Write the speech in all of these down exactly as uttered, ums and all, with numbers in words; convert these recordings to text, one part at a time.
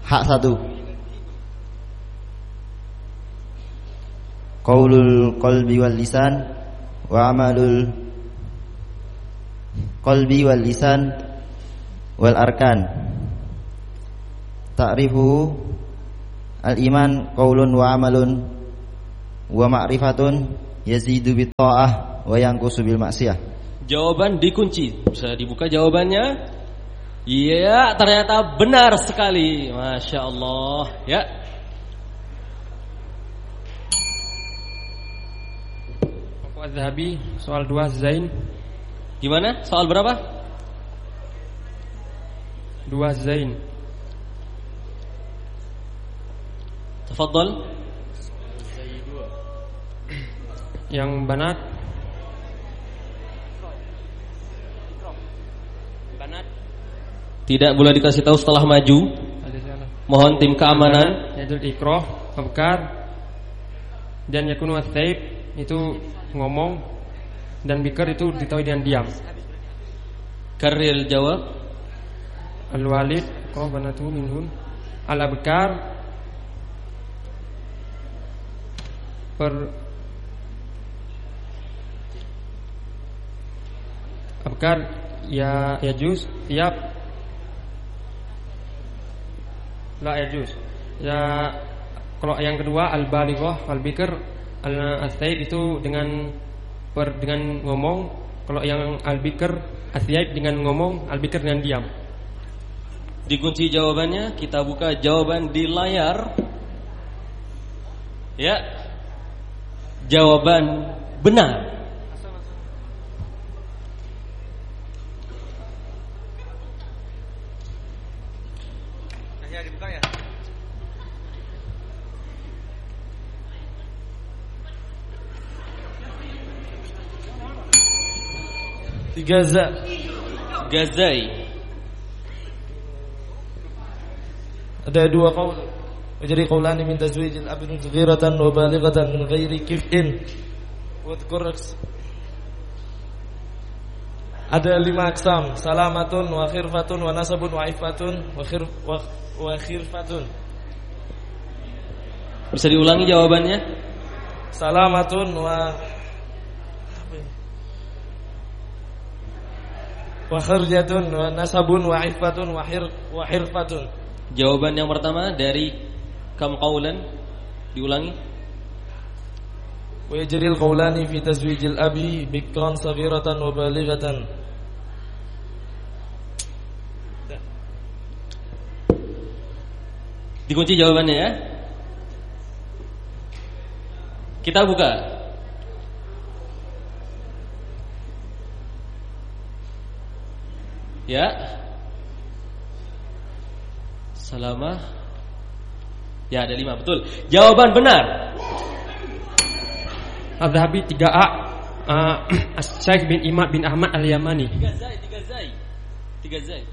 Hak satu. Qaulul qalbi wal lisan wa amalul qalbi wal lisan wal arkan. Ta'rifuhu al-iman qaulun wa amalun wa ma'rifatun yazidu bit ta'ah wa yanqusu bil maksiyah. Jawaban dikunci. Bisa dibuka jawabannya. Iya, ternyata benar sekali. Masya Allah. Ya. Pokok Az-Zahabi soal dua Zain. Gimana? Soal berapa? Dua Zain. Tafadhal. Yang banat. Banat. Tidak boleh dikasih tahu setelah maju. Mohon tim keamanan. Yaitu ikroh, abkar, dan yakunu as-saib itu ngomong, dan bikar itu ditahui dengan diam. Karil jawab. Al-walid, qah banatu minhun. Al-abkar per abkar ya yajuz tiap la yajuz. Ya kalau yang kedua al-balighah al-bikr al-asyib itu dengan per, dengan ngomong. Kalau yang al-bikr asyib dengan ngomong, al-bikr dengan diam. Dikunci jawabannya. Kita buka jawaban di layar. Ya. Jawaban benar. Gaza Gazai. Ada dua qaul. Jadi qaulani min tazwijil abin saghiratan wa balighatan min ghairi kif'in. Wa dzkur. Ada lima aksam: salamatun wa khirfatun wa nasabun wa ifatun wa khir wa, wa khirfatun. Bisa diulangi jawabannya? Salamatun wa wa kharjatun wa nasabun wa ifatun wa hir wa hirfatun. Jawaban yang pertama dari kam qaulan. Diulangi. Wa yajril qaulani fi tazwijil abi bikran saghiratan wa balighatan. Dikunci jawabannya ya. Kita buka. Ya. Selama. Ya, ada lima, betul. Jawaban benar. Az-Zahabi tiga A. uh, As-Syaikh bin Imad bin Ahmad Al-Yamani. Tiga zai, tiga zai. Tiga zai.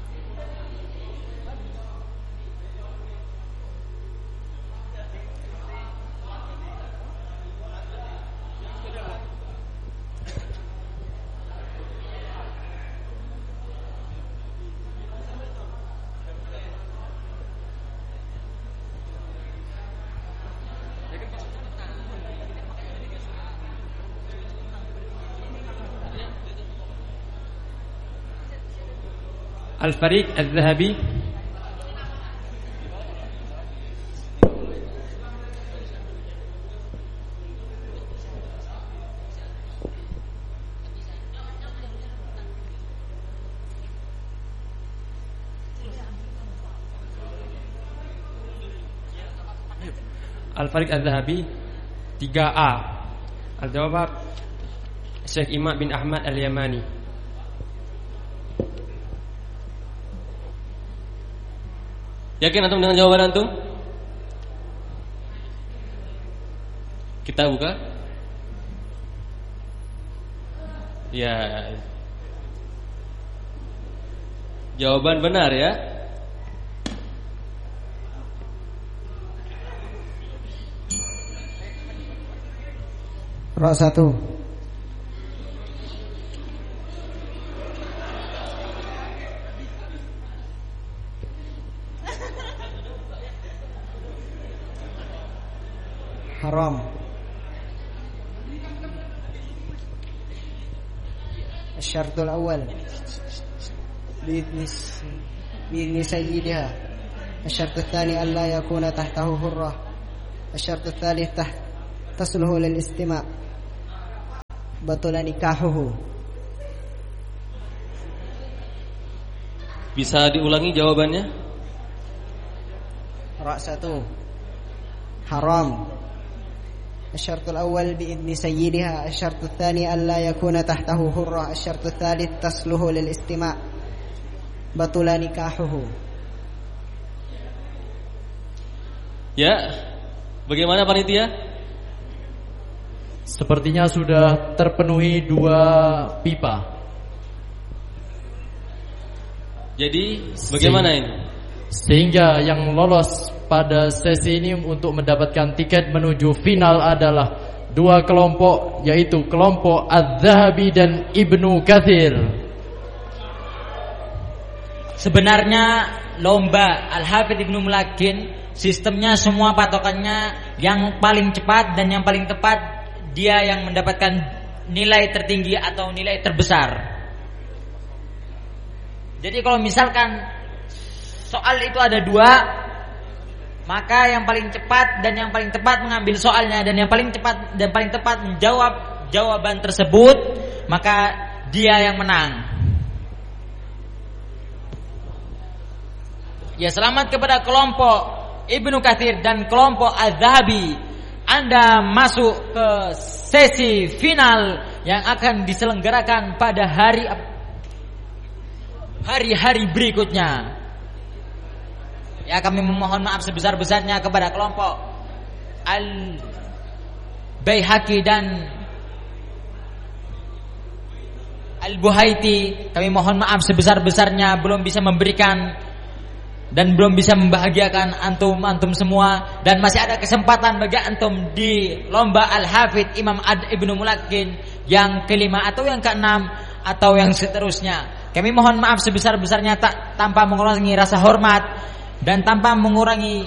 Al-Farid Az-Zahabi. Al-Farid Az-Zahabi tiga A. Al-Jawab Syekh Imad bin Ahmad Al-Yamani. Yakin antum dengan jawaban antum? Kita buka. Ya. Jawaban benar ya. Rak satu. حرام. الشرط الأول بإذن بإذن سيدها. الشرط الثاني ألا يكون تحته حرة. الشرط الثالث تحت تصلح للاستماع بطل نكاحه. Bisa diulangi jawabannya? Ra' satu haram. الشرط الأول بإذن سيدها. الشرط الثاني ألا يكون تحته حرة. الشرط الثالث تصلح للاستماع بطل نكاحه. Ya, bagaimana panitia? Sepertinya sudah terpenuhi dua pipa. Jadi bagaimana ini? Sehingga yang lolos pada sesi ini untuk mendapatkan tiket menuju final adalah dua kelompok, yaitu kelompok Az-Zahabi dan Ibnu Katsir. Sebenarnya lomba Al-Hafidz Ibnu Mulakin sistemnya semua patokannya yang paling cepat dan yang paling tepat dia yang mendapatkan nilai tertinggi atau nilai terbesar. Jadi kalau misalkan soal itu ada dua, maka yang paling cepat dan yang paling tepat mengambil soalnya, dan yang paling cepat dan paling tepat menjawab jawaban tersebut, maka dia yang menang. Ya, selamat kepada kelompok Ibnu Katsir dan kelompok Az-Zahabi. Anda masuk ke sesi final yang akan diselenggarakan pada hari hari-hari berikutnya. Ya, kami memohon maaf sebesar-besarnya kepada kelompok Al-Baihaqi dan Al-Buhaiti. Kami mohon maaf sebesar-besarnya belum bisa memberikan dan belum bisa membahagiakan antum-antum semua, dan masih ada kesempatan bagi antum di lomba Al-Hafidz Imam Ad Ibnu Mulakin yang kelima atau yang keenam atau yang seterusnya. Kami mohon maaf sebesar-besarnya tak, tanpa mengurangi rasa hormat dan tanpa mengurangi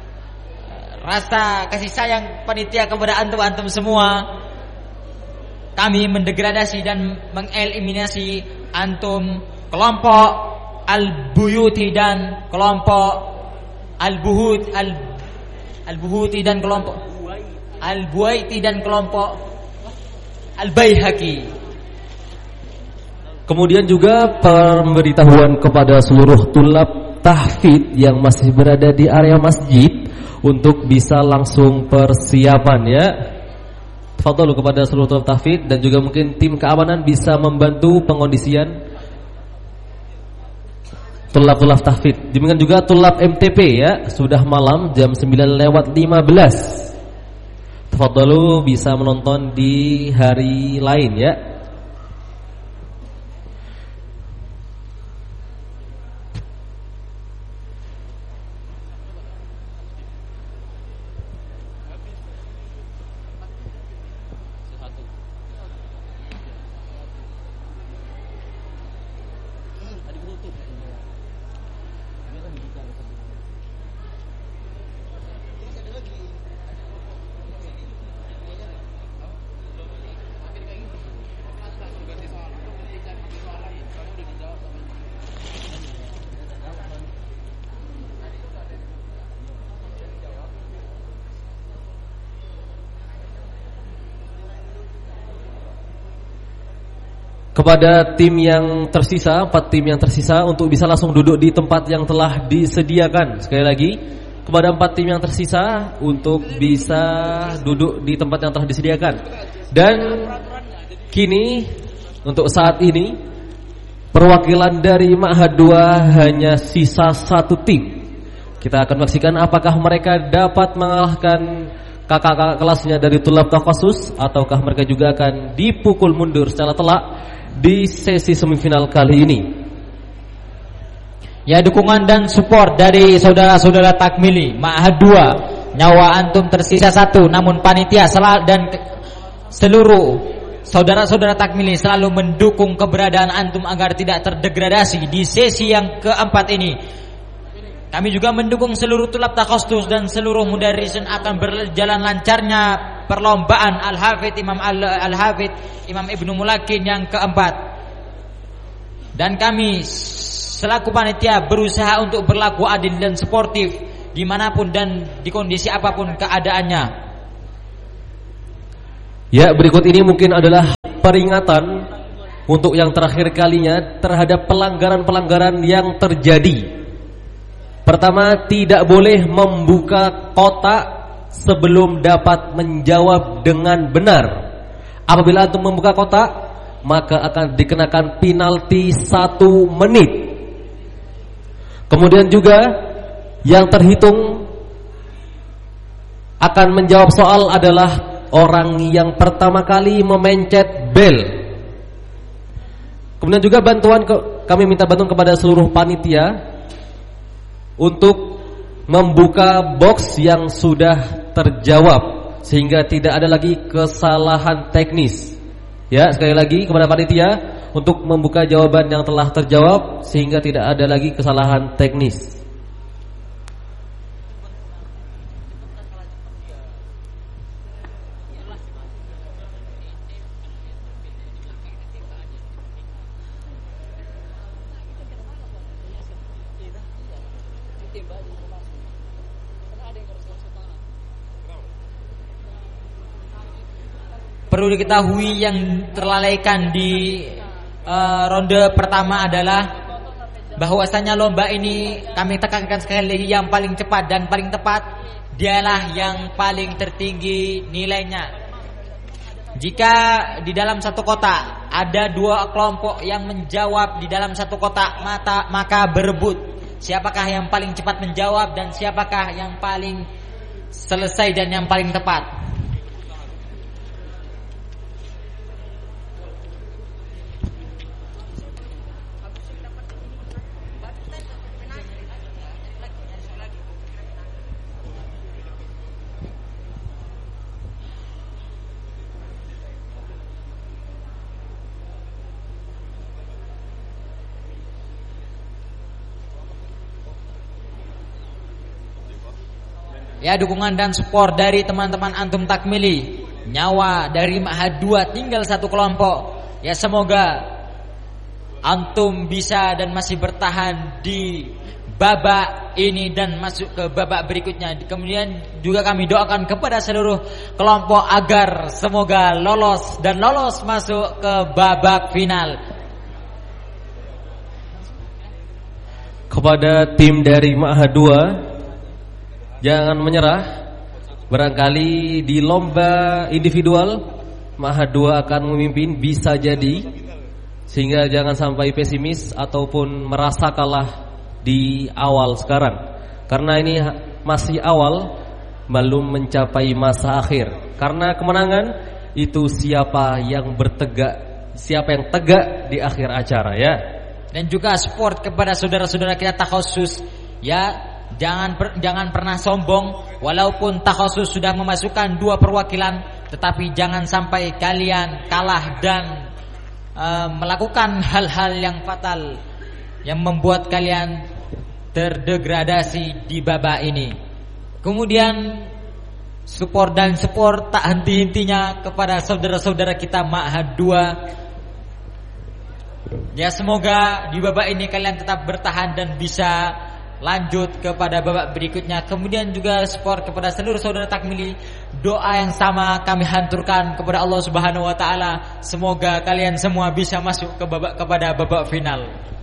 rasa kasih sayang panitia kepada antum-antum semua. Kami mendegradasi dan mengeliminasi antum kelompok Al-Buyuti dan kelompok Al-Buhut Al Al-Buhuti dan kelompok Al-Buaiti dan kelompok Al-Baihaqi. Kemudian juga pemberitahuan kepada seluruh tulab tahfidz yang masih berada di area masjid untuk bisa langsung persiapan, ya. Tafadhol kepada seluruh tulab tahfidz dan juga mungkin tim keamanan bisa membantu pengondisian tulab-tulab tahfidz. Demikian juga tulab M T P, ya. Sudah malam jam sembilan lewat lima belas. Tafadhol bisa menonton di hari lain, ya. Kepada tim yang tersisa, empat tim yang tersisa untuk bisa langsung duduk di tempat yang telah disediakan. Sekali lagi, kepada empat tim yang tersisa untuk bisa duduk di tempat yang telah disediakan. Dan kini untuk saat ini perwakilan dari Ma'had dua hanya sisa satu tim. Kita akan menyaksikan apakah mereka dapat mengalahkan kakak-kakak kelasnya dari tulab takhasus, ataukah mereka juga akan dipukul mundur secara telak di sesi semifinal kali ini. Ya, dukungan dan support dari saudara-saudara takmili Ma'had dua. Nyawa antum tersisa satu, namun panitia dan seluruh saudara-saudara takmili selalu mendukung keberadaan antum agar tidak terdegradasi di sesi yang keempat ini. Kami juga mendukung seluruh tulab takhassus dan seluruh mudarrisin akan berjalan lancarnya perlombaan Al-Hafidz Imam Al-Hafidz Imam Ibnu Mulakin yang keempat. Dan kami selaku panitia berusaha untuk berlaku adil dan sportif dimanapun dan di kondisi apapun keadaannya. Ya, berikut ini mungkin adalah peringatan untuk yang terakhir kalinya terhadap pelanggaran-pelanggaran yang terjadi. Pertama, tidak boleh membuka kotak sebelum dapat menjawab dengan benar. Apabila antum membuka kotak, maka akan dikenakan penalti satu menit. Kemudian juga yang terhitung akan menjawab soal adalah orang yang pertama kali memencet bel. Kemudian juga bantuan ke, kami minta bantuan kepada seluruh panitia untuk membuka box yang sudah terjawab sehingga tidak ada lagi kesalahan teknis. Ya, sekali lagi kepada panitia untuk membuka jawaban yang telah terjawab sehingga tidak ada lagi kesalahan teknis. Perlu diketahui yang terlalaikan di uh, ronde pertama adalah bahwasanya lomba ini kami tekankan sekali lagi yang paling cepat dan paling tepat dialah yang paling tertinggi nilainya. Jika di dalam satu kotak ada dua kelompok yang menjawab di dalam satu kotak, mata, maka berebut siapakah yang paling cepat menjawab dan siapakah yang paling selesai dan yang paling tepat. Ya, dukungan dan support dari teman-teman antum takmili. Nyawa dari Ma'had dua tinggal satu kelompok. Ya, semoga antum bisa dan masih bertahan di babak ini dan masuk ke babak berikutnya. Kemudian juga kami doakan kepada seluruh kelompok agar semoga lolos dan lolos masuk ke babak final. Kepada tim dari Ma'had dua, jangan menyerah. Barangkali di lomba individual Ma'had dua akan memimpin, bisa jadi. Sehingga jangan sampai pesimis ataupun merasa kalah di awal sekarang. Karena ini masih awal, belum mencapai masa akhir. Karena kemenangan itu siapa yang bertegak, siapa yang tegak di akhir acara, ya. Dan juga support kepada saudara-saudara kita takhassus, ya. Jangan per, jangan pernah sombong. Walaupun takhassus sudah memasukkan dua perwakilan, tetapi jangan sampai kalian kalah dan uh, melakukan hal-hal yang fatal yang membuat kalian terdegradasi di babak ini. Kemudian support dan support tak henti-hentinya kepada saudara-saudara kita Ma'had dua. Ya, semoga di babak ini kalian tetap bertahan dan bisa lanjut kepada babak berikutnya. Kemudian juga support kepada seluruh saudara takmili. Doa yang sama kami hanturkan kepada Allah Subhanahu wa taala. Semoga kalian semua bisa masuk ke babak kepada babak final.